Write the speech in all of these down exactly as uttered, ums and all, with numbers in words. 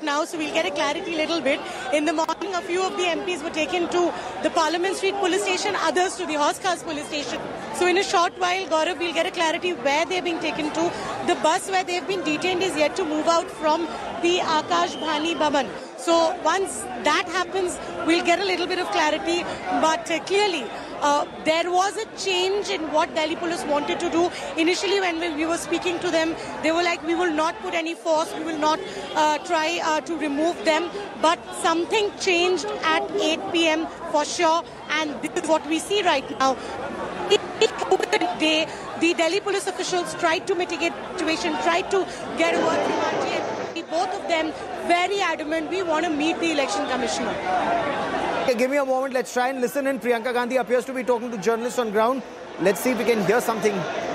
now, so we'll get a clarity a little bit. In the morning, a few of the M Ps were taken to the Parliament Street police station, others to the Horse Cars police station. So in a short while, Gaurav, we'll get a clarity where they're being taken to. The bus where they've been detained is yet to move out from the Akash Bhani Bhavan. So once that happens, we'll get a little bit of clarity. But uh, clearly, uh, there was a change in what Delhi police wanted to do. Initially, when we, we were speaking to them, they were like, we will not put any force, we will not uh, try uh, to remove them. But something changed at eight p m for sure. And this is what we see right now. Over the day, the Delhi police officials tried to mitigate the situation, tried to get a word from R J M P. Both of them very adamant, we want to meet the election commissioner. Okay, give me a moment. Let's try and listen in. Priyanka Gandhi appears to be talking to journalists on ground. Let's see if we can hear something.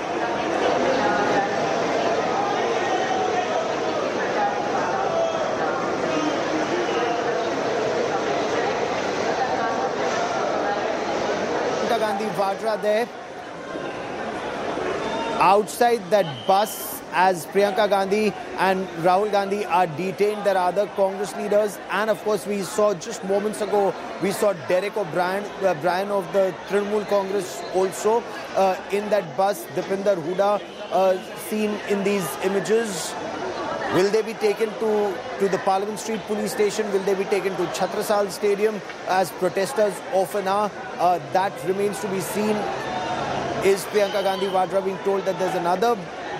Priyanka Gandhi Vadra there. Outside that bus, as Priyanka Gandhi and Rahul Gandhi are detained, there are other Congress leaders. And of course, we saw just moments ago, we saw Derek O'Brien uh, Brian of the Trinamool Congress also uh, in that bus. Dipinder Hooda uh, seen in these images. Will they be taken to, to the Parliament Street police station? Will they be taken to Chhatrasal Stadium, as protesters often are? Uh, that remains to be seen. Is Priyanka Gandhi Vadra being told that there's another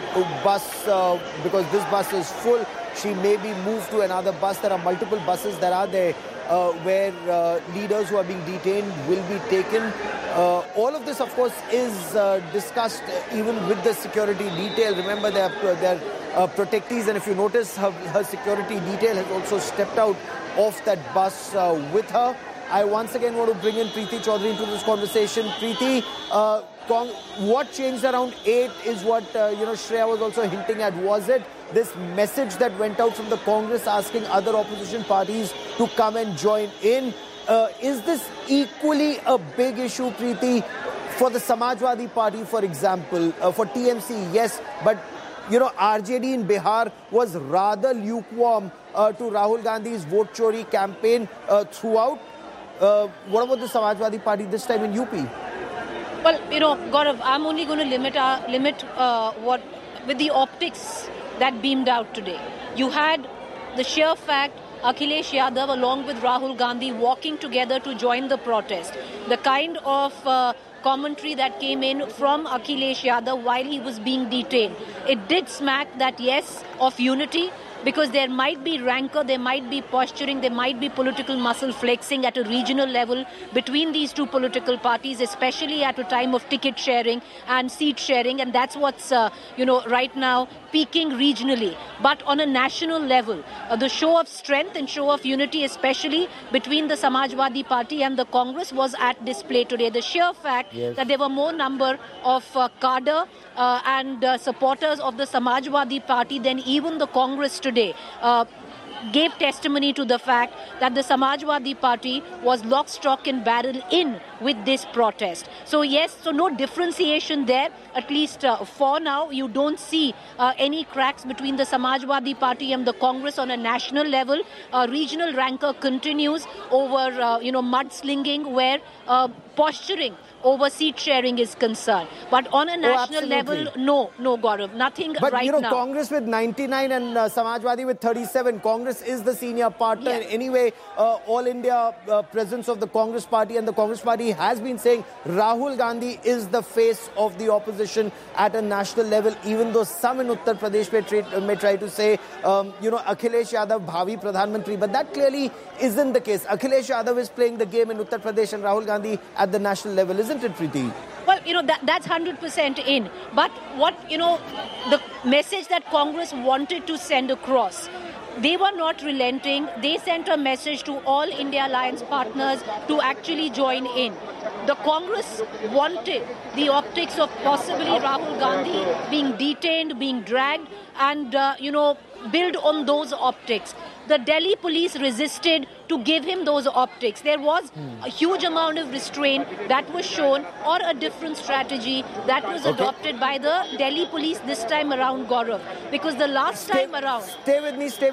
bus, uh, because this bus is full, she may be moved to another bus? There are multiple buses that are there uh, where uh, leaders who are being detained will be taken. Uh, all of this, of course, is uh, discussed even with the security detail. Remember, they are, they are uh, protectees, and if you notice, her, her security detail has also stepped out of that bus uh, with her. I once again want to bring in Preeti Chaudhary into this conversation. Preeti, uh, what changed around eight is what, uh, you know, Shreya was also hinting at. Was it this message that went out from the Congress asking other opposition parties to come and join in? Uh, is this equally a big issue, Preeti, for the Samajwadi Party, for example? Uh, for T M C, yes, but you know, R J D in Bihar was rather lukewarm uh, to Rahul Gandhi's vote chori campaign uh, throughout. Uh, what about the Samajwadi Party this time in U P? Well, you know, Gaurav, I'm only going to limit our, limit uh, what with the optics that beamed out today. You had the sheer fact Akhilesh Yadav along with Rahul Gandhi walking together to join the protest. The kind of uh, commentary that came in from Akhilesh Yadav while he was being detained. It did smack that, yes, of unity, because there might be rancor, there might be posturing, there might be political muscle flexing at a regional level between these two political parties, especially at a time of ticket sharing and seat sharing. And that's what's, uh, you know, right now peaking regionally. But on a national level, uh, the show of strength and show of unity, especially between the Samajwadi Party and the Congress, was at display today. The sheer fact yes. that there were more number of uh, cadre uh, and uh, supporters of the Samajwadi Party than even the Congress today uh, gave testimony to the fact that the Samajwadi Party was lock, stock and barrel in with this protest. So yes, so no differentiation there, at least uh, for now. You don't see uh, any cracks between the Samajwadi Party and the Congress on a national level. Uh, regional rancor continues over, uh, you know, mudslinging, where uh, posturing over seat sharing is concerned. But on a national oh, level, no, no, Gaurav, nothing but, right now. But, you know, now. Congress with ninety-nine and uh, Samajwadi with thirty-seven. Congress is the senior partner. Yeah. Anyway, uh, all India uh, presence of the Congress Party, and the Congress Party has been saying Rahul Gandhi is the face of the opposition at a national level, even though some in Uttar Pradesh may try, may try to say, um, you know, Akhilesh Yadav, Bhavi Pradhan Mantri. But that clearly isn't the case. Akhilesh Yadav is playing the game in Uttar Pradesh and Rahul Gandhi at the national level, isn't it, Preeti? Well, you know, that, that's one hundred percent in. But what, you know, the message that Congress wanted to send across, they were not relenting. They sent a message to all India Alliance partners to actually join in. The Congress wanted the optics of possibly Rahul Gandhi being detained, being dragged, and, uh, you know, build on those optics. The Delhi police resisted to give him those optics. There was hmm. a huge amount of restraint that was shown, or a different strategy that was okay. adopted by the Delhi police this time around, Gaurav. Because the last stay, time around... Stay with me, stay